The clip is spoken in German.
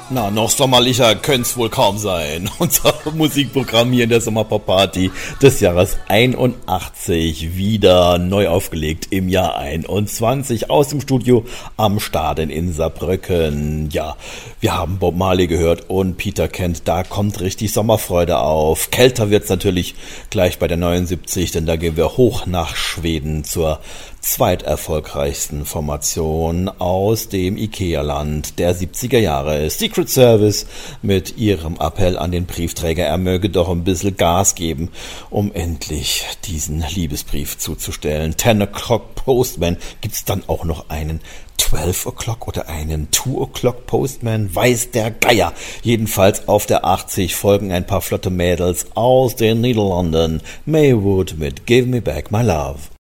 Na, noch sommerlicher könnte wohl kaum sein. Unser Musikprogramm hier in der Sommerpop-Party des Jahres 81 wieder neu aufgelegt im Jahr 21 aus dem Studio am Staden in Saarbrücken. Ja, wir haben Bob Marley gehört und Peter Kent, da kommt richtig Sommerfreude auf. Kälter wird's natürlich gleich bei der 79, denn da gehen wir hoch nach Schweden zur zweiterfolgreichsten Formation aus dem Ikea-Land der 70er Jahre. Secret Service mit ihrem Appell an den Briefträger, er möge doch ein bisschen Gas geben, um endlich diesen Liebesbrief zuzustellen. 10 O'Clock Postman, gibt's dann auch noch einen 12 O'Clock oder einen 2 O'Clock Postman? Weiß der Geier. Jedenfalls auf der 80 folgen ein paar flotte Mädels aus den Niederlanden. Maywood mit Give Me Back My Love.